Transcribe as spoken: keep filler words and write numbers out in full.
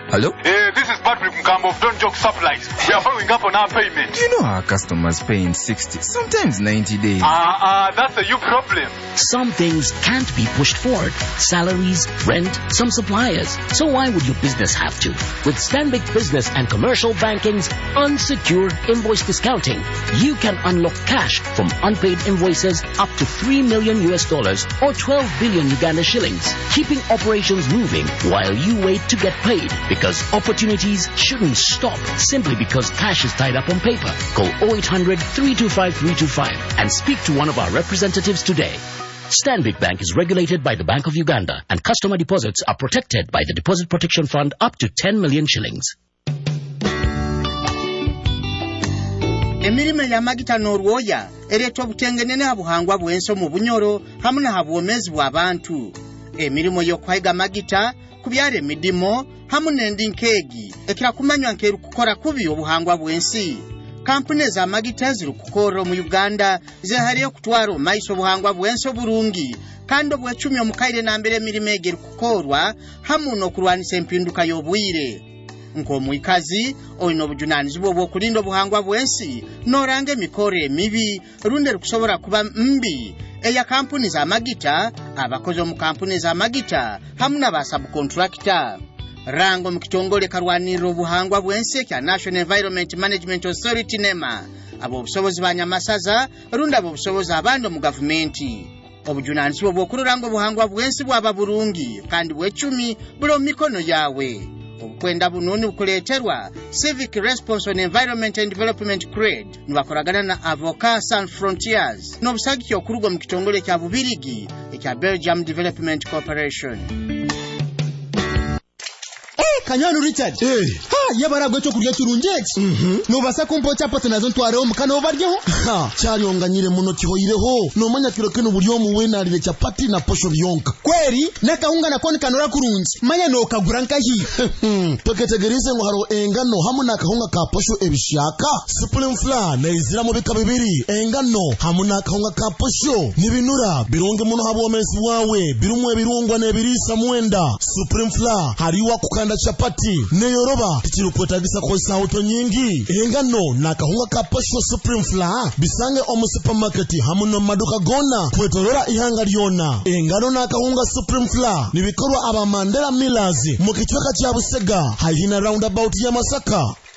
Hello? Hey, this is Patrick Mkambo of Don't Joke Supplies. We are following up on our payment. Do you know our customers pay in sixty, sometimes ninety days? Ah, uh, uh, that's a you problem. Some things can't be pushed forward. Salaries, rent, some suppliers. So why would your business have to? With Stanbic Business and Commercial Banking's unsecured invoice discounting, you can unlock cash from unpaid invoices up to three million U S dollars or twelve billion Uganda shillings, keeping operations moving while you wait to get paid. Because opportunities shouldn't stop simply because cash is tied up on paper. Call oh eight hundred, three two five, three two five and speak to one of our representatives today. Stanbic Bank is regulated by the Bank of Uganda, and customer deposits are protected by the Deposit Protection Fund up to ten million shillings. Emirime ya magita n'olwoya ereeta obutengenene habuhangwa bw'enso mu bunyoro hamu na habwomezi bw'abantu. Emirimo y'okwayiga magita kubyala emidimo hamu n'endinkeegi ekira kumanywa nkeerukukora kubi obuhangwa bw'ensi. Kampuni za magita zirukukora mu Uganda zehaliyo okutwala omaiso obuhangwa bw'ensi obulungi kandi obw'ecumi omukaire n'ambere emirimo egerukukorwa hamu n'okulwanisa empinduka y'obwire. Nk'omwikazi olina obujunaanizibwa obw'okulinda obuhangwa bw'ensi n'oranga emikoro emibi lundi erukusobola kuba mbi eya kampuni za magita, abakozi mu kampuni za magita hamu n'abasabukontrakita. Rango mu kitongole kalwanirira obuhangwa bw'ensi kya National Environment Management Authority NEMA, ab'obusobozi banyamasaza lundi ab'obusobozi abandi mu gavumenti. Obujunaanizibwa bw'okulolanga obuhangwa bw'ensi bwaba bulungi kandi bw'ecumi buli mu mikono yawe. Obukwenda bununi bukuleeterwa Civic Response on Environment and Development C R E D nibakolagana na Avocat Sans Frontiers n'obusagiki okuruga mu kitongole kya Bubirigi ekya Belgium Development Corporation. Kanyano Richard. Eh. Ha, yabaragwe cyo kurya kirunjeki. Mhm. No basa kompocha pata nazo ntwareho mukano obaryeho. Ha, cyanyonganyire muno kihoyireho. No manya kiro kino buryo mu wenarire chapati na posho byonka. Kweri nakahunga nakoni kanora kurunzi. Manya no kagura nkahi. Toketegerize ngo haro engano hamu nakahunga ka posho ebishaka. Supreme Flour na izira mu bika bibiri. Engano hamu nakahunga ka posho nibinura bironge muno habomezi wawe birumwe birungwa nebirisa mwenda. Supreme Flour hariwa kukanda chapati neyoroba tikirukwetagisa koisa auto nyingi. Engano nakahunga ka posho Supreme Flour bisange omu supermarket hamu no maduka gona kwetorora ihanga lyona. Engano nakahunga Supreme Flour nibikorwa aba Mandela Millers mu kichweka kya Busega hayina roundabout ya Masaka.